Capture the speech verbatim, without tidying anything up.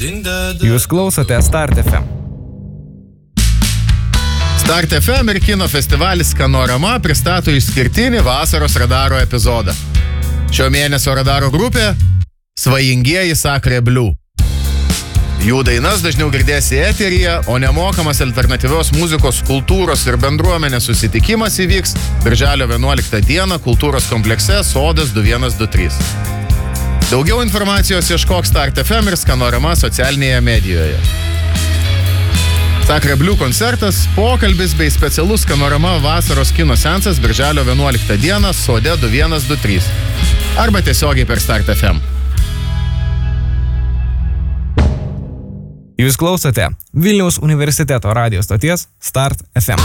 Jūs klausote Start F M. Start F M ir kino festivalis Skanorama pristato išskirtinį vasaros radaro epizodą. Šio mėnesio radaro grupė Svajingieji Sacre Blue. Jų dainas dažniau girdėsi eteryje, o nemokamas alternatyvios muzikos, kultūros ir bendruomenės susitikimas įvyks birželio vienuoliktą dieną kultūros komplekse Sodas du vienas du trys. Daugiau informacijos ieškok Start F M ir Skanorama socialinėje medijoje. Sacre Blue koncertas, pokalbis bei specialus Skanorama vasaros kino seansas birželio vienuoliktą dieną Sode du vienas du trys. Arba tiesiogiai per Start F M. Jūs klausote Vilniaus universiteto radijo stoties Start F M.